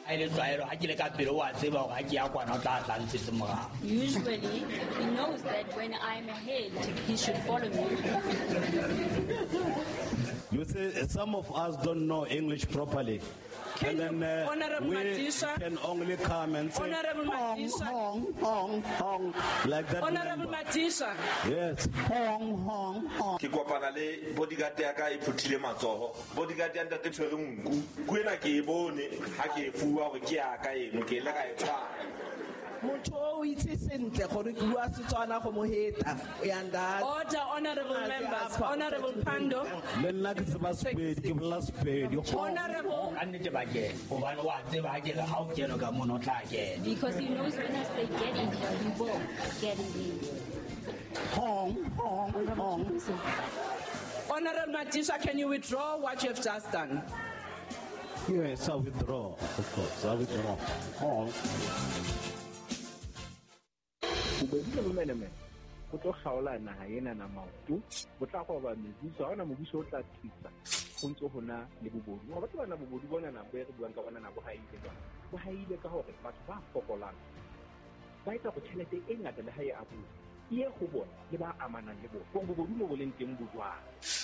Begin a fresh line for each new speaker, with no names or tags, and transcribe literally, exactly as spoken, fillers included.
Usually, he knows that when I'm ahead, he should follow me.
You see, some of us don't know English properly.
Can
And then
you-
uh,
Honorable
we
Madisha?
can only come and say,
Honorable
hong,
Madisha?
hong, hong, hong, like that.
Honorable
number.
Madisha,
Yes, hong, hong, hong.
Ke kopana le bodyguard ya ka e phuthile matsoho bodyguard ya ntate tshwere nku kuena ke e bone ha ke e fuwa go ke ya ka eno ke le ga e tshwara
motho o itse sentle gore ke bua Setswana go mo heta ya nda
order, honorable members, Honorable Pando,
Le nna ke tseba Sepedi, ke bolela Sepedi.
Honorable,
Because he knows when I say get in here, he will get in.
Hong, hong, hong.
Honorable Madisha, can you withdraw what you have just done?
Yes, I withdraw, of course, I withdraw. Hong.
Bobedi le bomenemene go tlo kgaola naga ena na maoto go tla go ba mebuso ga ona mobuso o tla thusa go ntse go na le bobodu go batho bana bobodu bona na bo re buang ka bona na bo haile ba bo haile ka gore batho ba fokolang ba etsa go tšhelete e ngata le ha e a bua ie go bona le ba amanang le bona go bobodu mo boleng teng bojwang